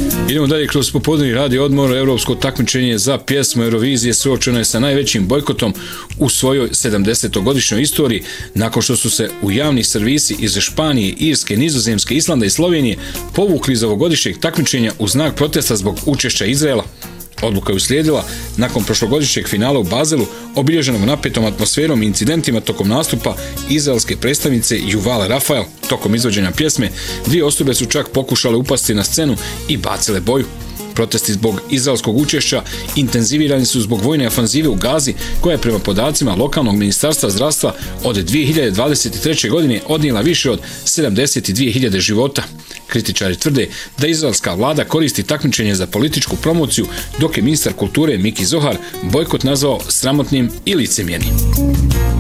Idemo dalje kroz popodnevni radio odmor. Europsko takmičenje za pjesmu Eurovizije suočeno je sa najvećim bojkotom u svojoj 70-godišnjoj istoriji, nakon što su se u javni servisi iz Španije, Irske, Nizozemske, Islanda i Slovenije povukli iz ovogodišnjeg takmičenja u znak protesta zbog učešća Izraela. Odluka je uslijedila nakon prošlogodišnjeg finala u Bazelu, obilježenog napetom atmosferom i incidentima tokom nastupa izraelske predstavnice Yuval Rafael. Tokom izvođenja pjesme, dvije osobe su čak pokušale upasti na scenu i bacile boju. Protesti zbog izraelskog učešća intenzivirani su zbog vojne ofanzive u Gazi, koja je prema podacima lokalnog ministarstva zdravstva od 2023. godine odnijela više od 72.000 života. Kritičari tvrde da izraelska vlada koristi takmičenje za političku promociju, dok je ministar kulture Miki Zohar bojkot nazvao sramotnim i licemjernim.